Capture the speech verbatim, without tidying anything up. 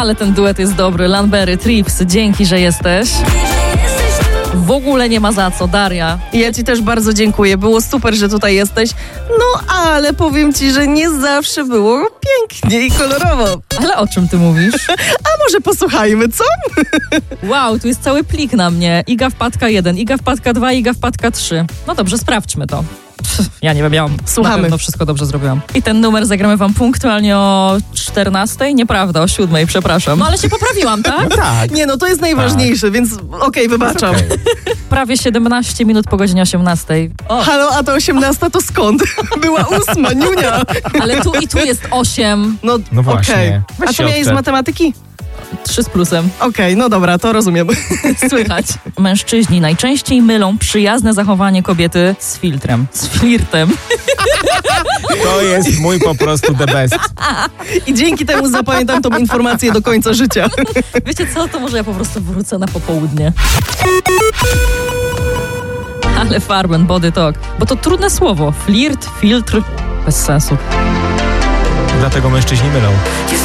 Ale ten duet jest dobry. Lanbery, Trips, dzięki, że jesteś. W ogóle nie ma za co, Daria. Ja ci też bardzo dziękuję. Było super, że tutaj jesteś. No, ale powiem ci, że nie zawsze było pięknie i kolorowo. Ale o czym ty mówisz? A może posłuchajmy, co? Wow, tu jest cały plik na mnie. Iga wpadka jeden, Iga wpadka dwa, Iga wpadka trzy. No dobrze, sprawdźmy to. Pff, ja nie wiem, ja Słuchamy. na pewno wszystko dobrze zrobiłam. I ten numer zagramy wam punktualnie o czternastej? Nieprawda, o siódmej, przepraszam. No ale się poprawiłam, tak? No tak. Nie, no to jest najważniejsze, więc okej, wybaczam. Okay. Prawie siedemnaście minut po godzinie osiemnastej. O, Halo, a to osiemnasta to skąd? Była ósma, niunia. ale tu i tu jest osiem. No, No właśnie. okej. Weź A się co miałeś z odczep. matematyki? Trzy z plusem. Okej, no dobra, to rozumiem. Słychać. Mężczyźni najczęściej mylą przyjazne zachowanie kobiety z filtrem. Z flirtem. To jest mój po prostu the best. I dzięki temu zapamiętam tą informację do końca życia. Wiecie co? To może ja po prostu wrócę na popołudnie. Ale Farben, body talk. Bo to trudne słowo. Flirt, filtr. Bez sensu. Dlatego mężczyźni mylą.